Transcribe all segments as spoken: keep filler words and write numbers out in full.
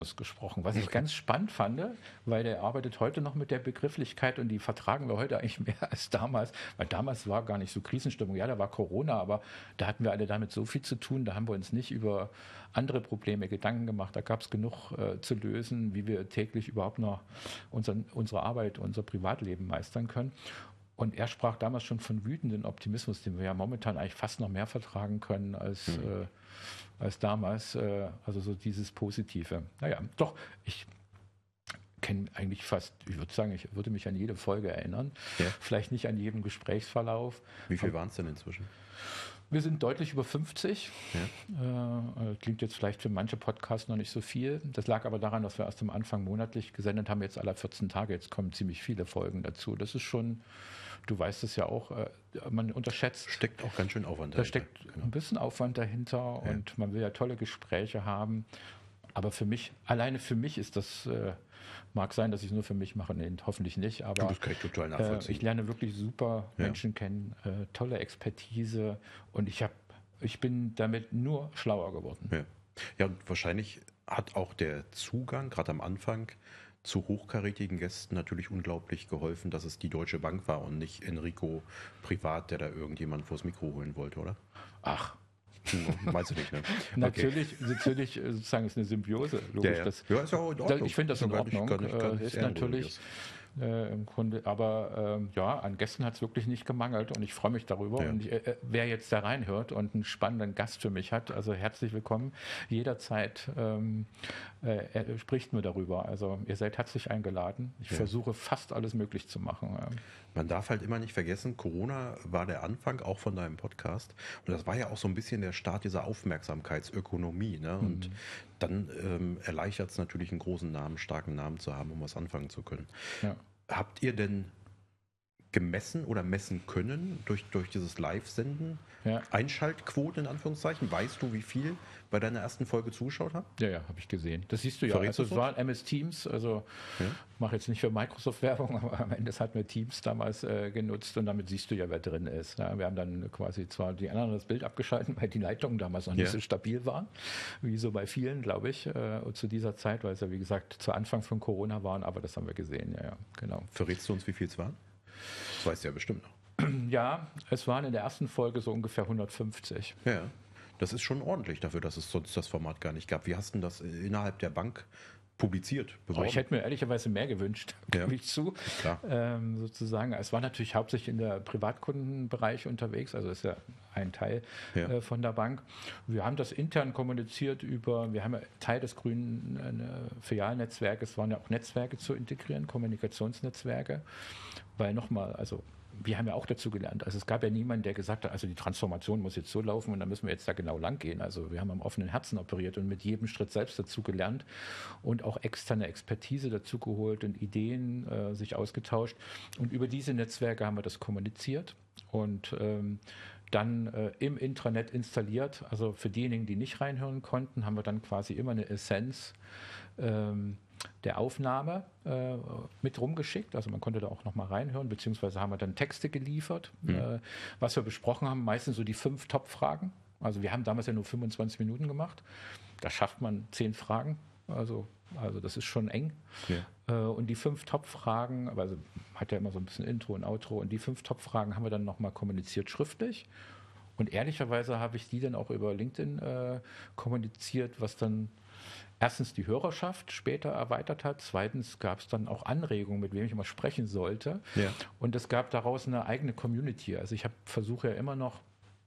gesprochen, was ich ganz spannend fand, weil der arbeitet heute noch mit der Begrifflichkeit und die vertragen wir heute eigentlich mehr als damals, weil damals war gar nicht so Krisenstimmung. Ja, da war Corona, aber da hatten wir alle damit so viel zu tun, da haben wir uns nicht über andere Probleme Gedanken gemacht. Da gab es genug äh, zu lösen, wie wir täglich überhaupt noch unseren, unsere Arbeit, unser Privatleben meistern können. Und er sprach damals schon von wütenden Optimismus, den wir ja momentan eigentlich fast noch mehr vertragen können als, mhm. äh, als damals. Äh, also so dieses Positive. Naja, doch, ich kenne eigentlich fast, ich würde sagen, ich würde mich an jede Folge erinnern. Ja. Vielleicht nicht an jeden Gesprächsverlauf. Wie viel waren es denn inzwischen? Wir sind deutlich über fünfzig. Ja. Äh, klingt jetzt vielleicht für manche Podcasts noch nicht so viel. Das lag aber daran, dass wir erst am Anfang monatlich gesendet haben, jetzt alle vierzehn Tage. Jetzt kommen ziemlich viele Folgen dazu. Das ist schon, du weißt es ja auch, äh, man unterschätzt. Steckt auch ganz schön Aufwand dahinter. Da steckt genau. ein bisschen Aufwand dahinter ja. und man will ja tolle Gespräche haben. Aber für mich, alleine für mich ist das, äh, mag sein, dass ich es nur für mich mache, nee, hoffentlich nicht, aber das kann ich total nachvollziehen. Äh, ich lerne wirklich super ja. Menschen kennen, äh, tolle Expertise und ich habe, ich bin damit nur schlauer geworden. Ja, ja und wahrscheinlich hat auch der Zugang, gerade am Anfang, zu hochkarätigen Gästen natürlich unglaublich geholfen, dass es die Deutsche Bank war und nicht Enrico privat, der da irgendjemand vors Mikro holen wollte, oder? Ach, meinst du nicht, ne? Okay. Natürlich, natürlich sozusagen ist eine Symbiose, logisch. Ja, ja. Das, ja, ist ja auch in Ordnung. Ich finde das in Ordnung. Gar nicht, gar nicht, ist natürlich äh, im Grunde, aber äh, ja, an Gästen hat es wirklich nicht gemangelt und ich freue mich darüber. Ja. Und ich, äh, wer jetzt da reinhört und einen spannenden Gast für mich hat, also herzlich willkommen. Jederzeit ähm, äh, er spricht mir darüber. Also ihr seid herzlich eingeladen. Ich ja. versuche fast alles möglich zu machen. Ja. Man darf halt immer nicht vergessen, Corona war der Anfang auch von deinem Podcast. Und das war ja auch so ein bisschen der Start dieser Aufmerksamkeitsökonomie. Ne? Und mhm. dann ähm, erleichtert es natürlich, einen großen Namen, starken Namen zu haben, um was anfangen zu können. Ja. Habt ihr denn gemessen oder messen können durch, durch dieses Live-Senden? Ja. Einschaltquoten in Anführungszeichen? Weißt du, wie viel bei deiner ersten Folge zugeschaut haben? Ja, ja, habe ich gesehen. Das siehst du ja. Verrätst also es war M S Teams, also ja. mache jetzt nicht für Microsoft Werbung, aber am Ende hatten wir Teams damals äh, genutzt und damit siehst du ja, wer drin ist. Ja, wir haben dann quasi zwar die anderen das Bild abgeschaltet, weil die Leitungen damals noch nicht ja. so stabil waren, wie so bei vielen, glaube ich, äh, zu dieser Zeit, weil es ja wie gesagt zu Anfang von Corona waren, aber das haben wir gesehen, ja, ja, genau. Verrätst du uns, wie viel es waren? Das weißt du ja bestimmt noch. Ja, es waren in der ersten Folge so ungefähr hundertfünfzig. Ja, das ist schon ordentlich dafür, dass es sonst das Format gar nicht gab. Wie hast du das innerhalb der Bank publiziert, beworben? Oh, ich hätte mir ehrlicherweise mehr gewünscht, ja. gebe ich zu. Klar. Ähm, sozusagen. Es war natürlich hauptsächlich in der Privatkundenbereich unterwegs, also ist ja ein Teil ja. äh, von der Bank. Wir haben das intern kommuniziert über, wir haben ja Teil des grünen äh, Filialnetzwerkes, waren ja auch Netzwerke zu integrieren, Kommunikationsnetzwerke, weil nochmal, also wir haben ja auch dazu gelernt. Also es gab ja niemanden, der gesagt hat, also die Transformation muss jetzt so laufen und dann müssen wir jetzt da genau lang gehen. Also wir haben am offenen Herzen operiert und mit jedem Schritt selbst dazu gelernt und auch externe Expertise dazu geholt und Ideen äh, sich ausgetauscht. Und über diese Netzwerke haben wir das kommuniziert und ähm, dann äh, im Intranet installiert. Also für diejenigen, die nicht reinhören konnten, haben wir dann quasi immer eine Essenz ähm, der Aufnahme äh, mit rumgeschickt. Also man konnte da auch nochmal reinhören, beziehungsweise haben wir dann Texte geliefert, mhm. äh, was wir besprochen haben, meistens so die fünf Top-Fragen. Also wir haben damals ja nur fünfundzwanzig Minuten gemacht. Da schafft man zehn Fragen. Also, also das ist schon eng. Ja. Äh, und die fünf Top-Fragen, also hat ja immer so ein bisschen Intro und Outro, und die fünf Top-Fragen haben wir dann nochmal kommuniziert schriftlich. Und ehrlicherweise habe ich die dann auch über LinkedIn äh, kommuniziert, was dann erstens die Hörerschaft später erweitert hat, zweitens gab es dann auch Anregungen, mit wem ich mal sprechen sollte. Ja. Und es gab daraus eine eigene Community. Also ich versuche ja immer noch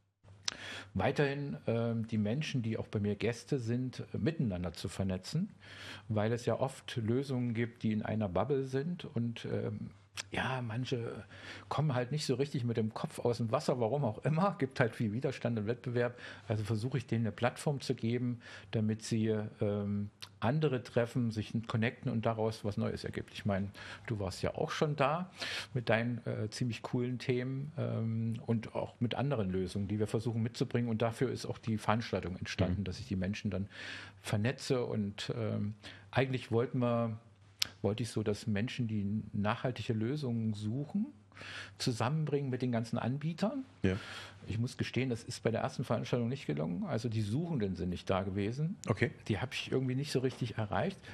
weiterhin äh, die Menschen, die auch bei mir Gäste sind, äh, miteinander zu vernetzen, weil es ja oft Lösungen gibt, die in einer Bubble sind und ähm, ja, manche kommen halt nicht so richtig mit dem Kopf aus dem Wasser, warum auch immer, gibt halt viel Widerstand und Wettbewerb. Also versuche ich denen eine Plattform zu geben, damit sie ähm, andere treffen, sich connecten und daraus was Neues ergibt. Ich meine, du warst ja auch schon da mit deinen äh, ziemlich coolen Themen ähm, und auch mit anderen Lösungen, die wir versuchen mitzubringen. Und dafür ist auch die Veranstaltung entstanden, mhm. dass ich die Menschen dann vernetze. Und ähm, eigentlich wollten wir wollte ich so, dass Menschen, die nachhaltige Lösungen suchen, zusammenbringen mit den ganzen Anbietern. Ja. Ich muss gestehen, das ist bei der ersten Veranstaltung nicht gelungen. Also die Suchenden sind nicht da gewesen. Okay. Die habe ich irgendwie nicht so richtig erreicht.